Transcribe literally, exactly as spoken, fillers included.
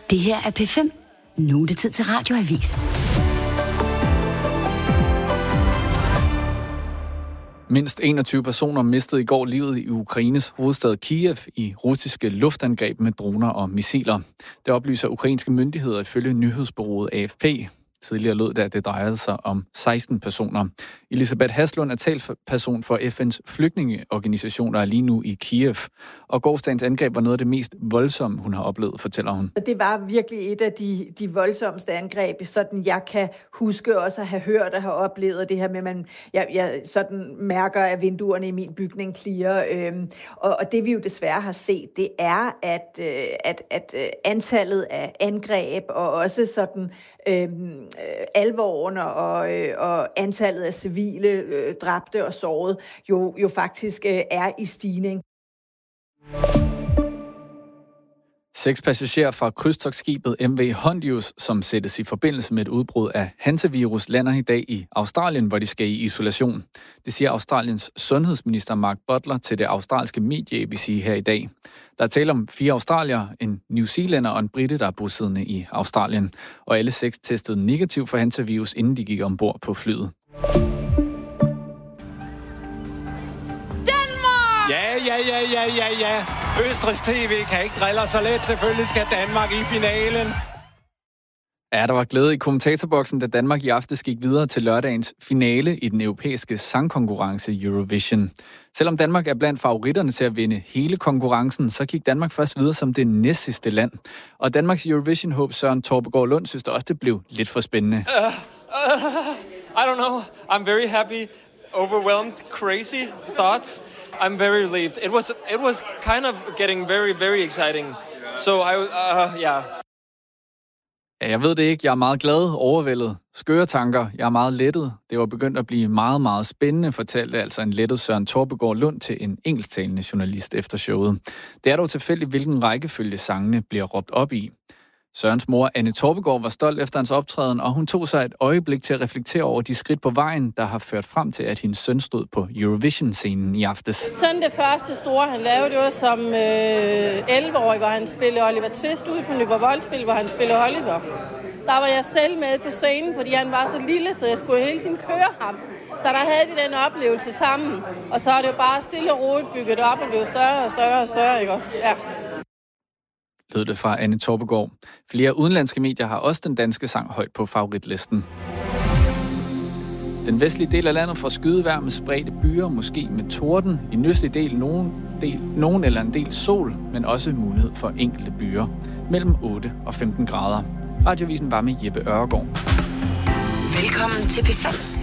Det her er P fem. Nu er det tid til Radioavis. Mindst enogtyve personer mistede i går livet i Ukraines hovedstad Kiev i russiske luftangreb med droner og missiler. Det oplyser ukrainske myndigheder ifølge nyhedsbureauet A F P. Tidligere lød det, at det drejede sig om seksten personer. Elisabeth Haslund er talsperson for F N's flygtningeorganisation, der er lige nu i Kiev. Og gårsdagens angreb var noget af det mest voldsomme, hun har oplevet, fortæller hun. Det var virkelig et af de, de voldsomste angreb, sådan jeg kan huske også at have hørt og have oplevet det her med, at man, jeg, jeg sådan mærker, at vinduerne i min bygning klirrer. Øhm, og, og det vi jo desværre har set, det er, at, øh, at, at antallet af angreb og også sådan øhm, alvoren og, øh, og antallet af civile øh, dræbte og sårede jo, jo faktisk øh, er i stigning. Seks passagerer fra krydstogtskibet M V Hondius, som sættes i forbindelse med et udbrud af hansevirus, lander i dag i Australien, hvor de skal i isolation. Det siger Australiens sundhedsminister Mark Butler til det australske medie A B C her i dag. Der er tale om fire australiere, en New Zealander og en brite, der er bosiddende i Australien. Og alle seks testede negativ for hansevirus, inden de gik ombord på flyet. Ja, ja, ja, ja, ja, ja. Østrigs T V kan ikke drille så let. Selvfølgelig skal Danmark i finalen. Ja, der var glæde i kommentatorboksen, da Danmark i aftes gik videre til lørdagens finale i den europæiske sangkonkurrence Eurovision. Selvom Danmark er blandt favoritterne til at vinde hele konkurrencen, så gik Danmark først videre som det næstsidste land. Og Danmarks Eurovision-håb Søren Torpegaard Lund synes også, det blev lidt for spændende. Uh, uh, I don't know. I'm very happy. Overwhelmed, crazy thoughts. I'm very relieved. It was it was kind of getting very, very exciting. So I, uh, yeah. Ja, jeg ved det ikke. Jeg er meget glad, overvældet, skøre tanker. Jeg er meget lettet. Det var begyndt at blive meget, meget spændende, fortalte altså en lettet Søren Torpegaard Lund til en engelsktalende journalist efter showet. Det er dog tilfældigt, hvilken rækkefølge sangene bliver råbt op i. Sørens mor, Anne Torpegaard, var stolt efter hans optræden, og hun tog sig et øjeblik til at reflektere over de skridt på vejen, der har ført frem til, at hendes søn stod på Eurovision-scenen i aftes. Sådan det første store, han lavede, det var som øh, elleve-årig, hvor han spillede Oliver Twist ude på Nyborg Voldspil, hvor han spillede Oliver. Der var jeg selv med på scenen, fordi han var så lille, så jeg skulle hele tiden køre ham. Så der havde vi den oplevelse sammen, og så er det jo bare stille og roligt bygget op, og blev større og større og større, ikke også? Ja. Lød det fra Anne Torpegaard. Flere udenlandske medier har også den danske sang højt på favoritlisten. Den vestlige del af landet får skydevejr med spredte byer, måske med torden. I den østlige del nogen, del nogen eller en del sol, men også mulighed for enkelte byer. Mellem otte og femten grader. Radioavisen var med Jeppe Ørgaard. Velkommen til P fem.